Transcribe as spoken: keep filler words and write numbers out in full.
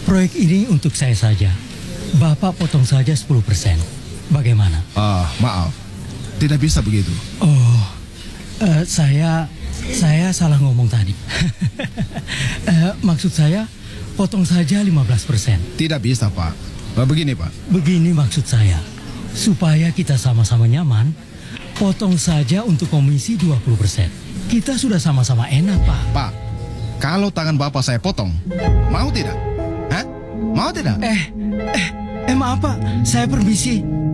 Proyek ini untuk saya saja. Bapak potong saja sepuluh persen. Bagaimana? Ah, maaf. Tidak bisa begitu. Oh, eh, saya saya salah ngomong tadi. Eh, maksud saya potong saja lima belas persen. Tidak bisa, Pak. Nah, begini, Pak. Begini maksud saya. Supaya kita sama-sama nyaman, potong saja untuk komisi dua puluh persen. Kita sudah sama-sama enak, Pak. Pak, kalau tangan Bapak saya potong, mau tidak? Hah? Mau tidak? Eh, eh, eh maaf Pak, saya permisi.